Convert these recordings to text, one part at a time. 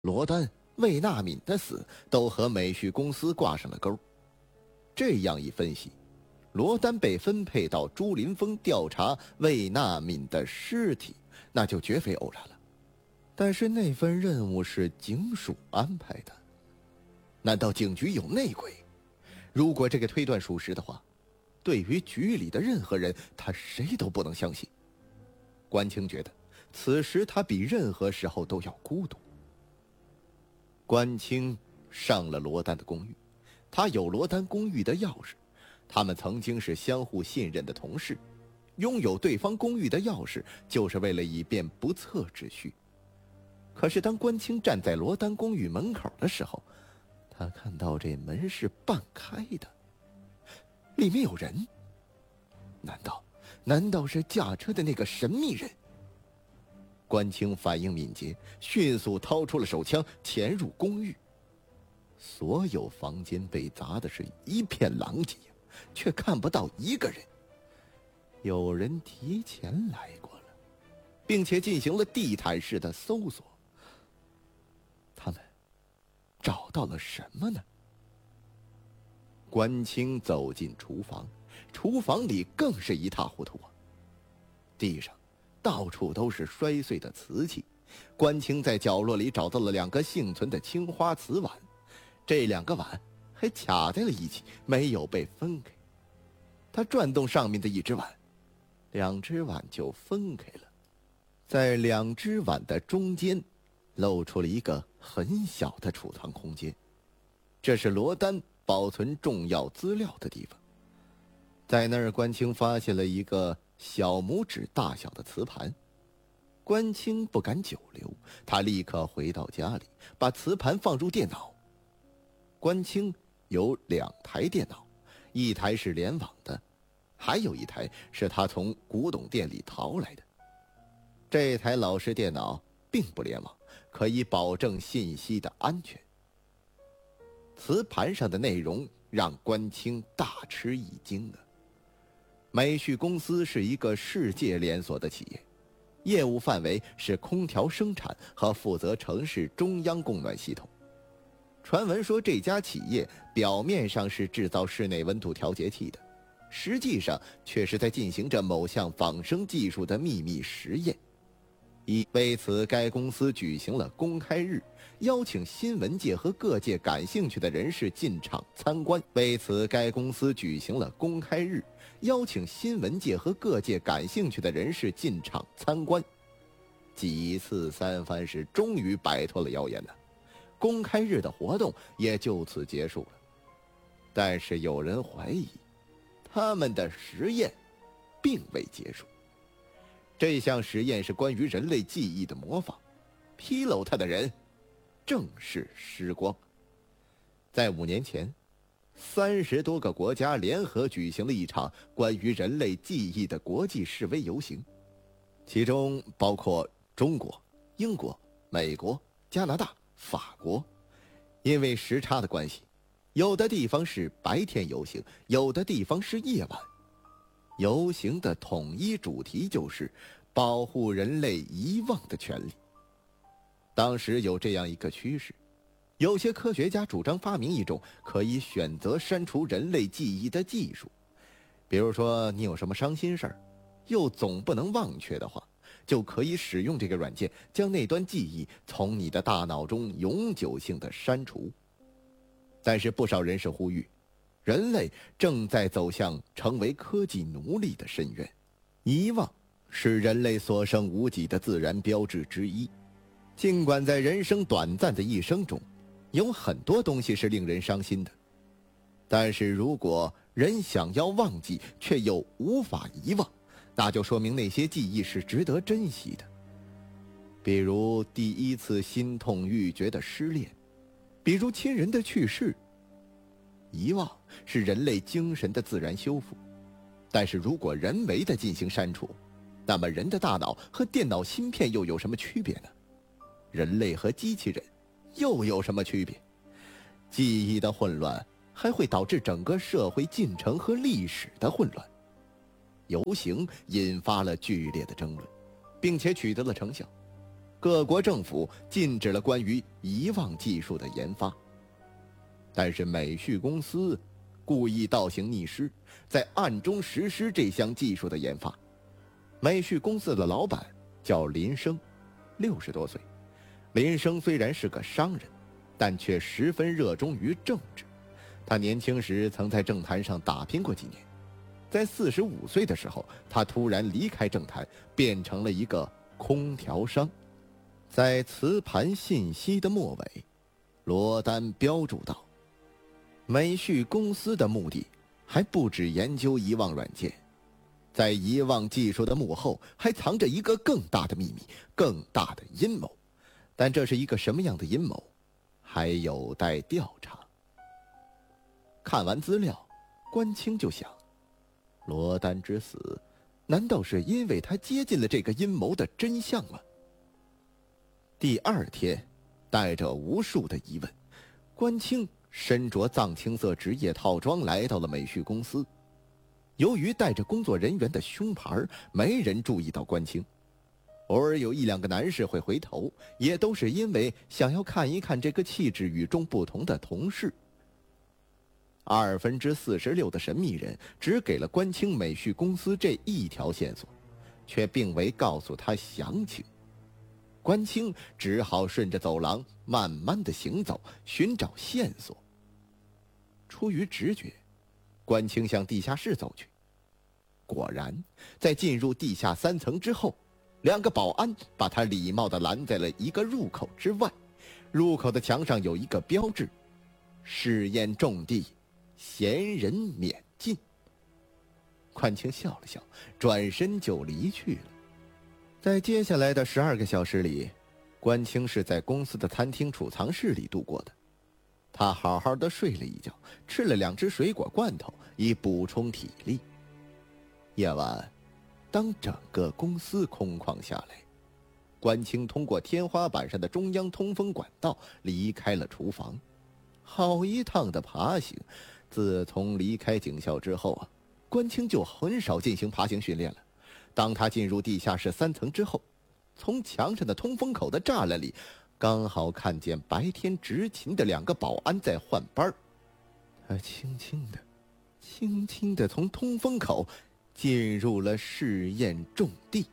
罗丹、魏纳敏的死都和美旭公司挂上了钩。这样一分析，罗丹被分配到朱林峰调查魏纳敏的尸体，那就绝非偶然了。但是那份任务是警署安排的，难道警局有内鬼？如果这个推断属实的话，对于局里的任何人，他谁都不能相信。关清觉得，此时他比任何时候都要孤独。关清上了罗丹的公寓，他有罗丹公寓的钥匙，他们曾经是相互信任的同事，拥有对方公寓的钥匙，就是为了以便不测之需。可是当关清站在罗丹公寓门口的时候，他看到这门是半开的，里面有人。难道是驾车的那个神秘人？关清反应敏捷，迅速掏出了手枪，潜入公寓。所有房间被砸的是一片狼藉，却看不到一个人。有人提前来过了，并且进行了地毯式的搜索。他们找到了什么呢？关清走进厨房，厨房里更是一塌糊涂啊！地上到处都是摔碎的瓷器，关清在角落里找到了2个幸存的青花瓷碗，这2个碗还卡在了一起，没有被分开。他转动上面的一只碗，2只碗就分开了，在2只碗的中间露出了一个很小的储藏空间，这是罗丹保存重要资料的地方。在那儿，关清发现了一个小拇指大小的瓷盘。关清不敢久留，他立刻回到家里，把瓷盘放入电脑。关清有2台电脑，一台是联网的，还有一台是他从古董店里淘来的。这台老式电脑并不联网，可以保证信息的安全。瓷盘上的内容让关清大吃一惊啊！美旭公司是一个世界连锁的企业，业务范围是空调生产和负责城市中央供暖系统。传闻说这家企业表面上是制造室内温度调节器的，实际上却是在进行着某项仿生技术的秘密实验。为此，该公司举行了公开日，邀请新闻界和各界感兴趣的人士进场参观。几次三番是终于摆脱了谣言呢，公开日的活动也就此结束了。但是有人怀疑，他们的实验并未结束。这项实验是关于人类记忆的模仿，披露它的人正是施光。在5年前，30多个国家联合举行了一场关于人类记忆的国际示威游行，其中包括中国、英国、美国、加拿大、法国。因为时差的关系，有的地方是白天游行，有的地方是夜晚。游行的统一主题就是保护人类遗忘的权利。当时有这样一个趋势，有些科学家主张发明一种可以选择删除人类记忆的技术。比如说你有什么伤心事儿，又总不能忘却的话，就可以使用这个软件将那段记忆从你的大脑中永久性的删除。但是不少人士呼吁，人类正在走向成为科技奴隶的深渊。遗忘是人类所剩无几的自然标志之一。尽管在人生短暂的一生中，有很多东西是令人伤心的，但是如果人想要忘记却又无法遗忘，那就说明那些记忆是值得珍惜的。比如第一次心痛欲绝的失恋，比如亲人的去世。遗忘是人类精神的自然修复，但是如果人为的进行删除，那么人的大脑和电脑芯片又有什么区别呢？人类和机器人又有什么区别？记忆的混乱还会导致整个社会进程和历史的混乱。游行引发了剧烈的争论，并且取得了成效。 各国政府禁止了关于遗忘技术的研发。但是美旭公司故意倒行逆施，在暗中实施这项技术的研发。美旭公司的老板叫林生，60多岁。林生虽然是个商人，但却十分热衷于政治。他年轻时曾在政坛上打拼过几年，在45岁的时候，他突然离开政坛，变成了一个空调商。在磁盘信息的末尾，罗丹标注道：美旭公司的目的还不止研究遗忘软件，在遗忘技术的幕后还藏着一个更大的秘密，更大的阴谋。但这是一个什么样的阴谋，还有待调查。看完资料，关清就想，罗丹之死难道是因为他接近了这个阴谋的真相吗？第二天，带着无数的疑问，关清身着藏青色职业套装来到了美旭公司。由于带着工作人员的胸牌，没人注意到关清。偶尔有1、2个男士会回头，也都是因为想要看一看这个气质与众不同的同事。46%的神秘人只给了关清美旭公司这一条线索，却并未告诉他详情。关清只好顺着走廊慢慢的行走，寻找线索。出于直觉，关清向地下室走去。果然，在进入地下3层之后，2个保安把他礼貌地拦在了一个入口之外。入口的墙上有一个标志：试验重地，闲人免进。关清笑了笑，转身就离去了。在接下来的12个小时里，关清是在公司的餐厅储藏室里度过的。他好好的睡了一觉，吃了2只水果罐头，以补充体力。夜晚，当整个公司空旷下来，关清通过天花板上的中央通风管道离开了厨房。好一趟的爬行！自从离开警校之后关清就很少进行爬行训练了。当他进入地下室3层之后，从墙上的通风口的栅栏里，刚好看见白天执勤的2个保安在换班。他轻轻地从通风口进入了试验重地。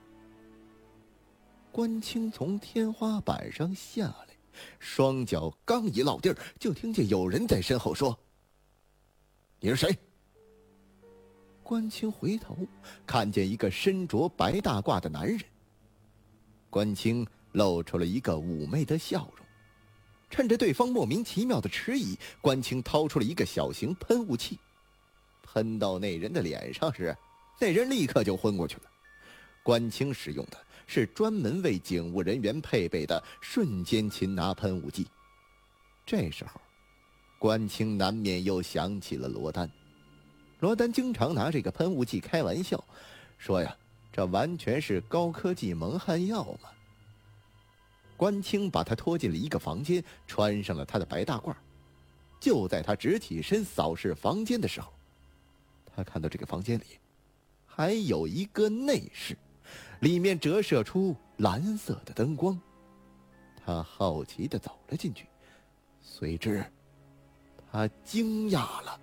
关清从天花板上下来，双脚刚一落地儿，就听见有人在身后说：“你是谁？”关清回头看见一个身着白大褂的男人。关清露出了一个妩媚的笑容。趁着对方莫名其妙的迟疑，关清掏出了一个小型喷雾器，喷到那人的脸上时，那人立刻就昏过去了。关清使用的是专门为警务人员配备的瞬间擒拿喷雾剂。这时候，关清难免又想起了罗丹。罗丹经常拿这个喷雾剂开玩笑，说呀，这完全是高科技蒙汗药嘛。关清把他拖进了一个房间，穿上了他的白大褂。就在他直起身扫视房间的时候，他看到这个房间里还有一个内室，里面折射出蓝色的灯光。他好奇地走了进去，随之他惊讶了。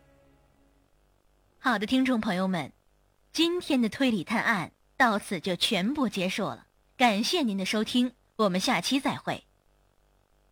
好的，听众朋友们，今天的推理探案到此就全部结束了，感谢您的收听，我们下期再会。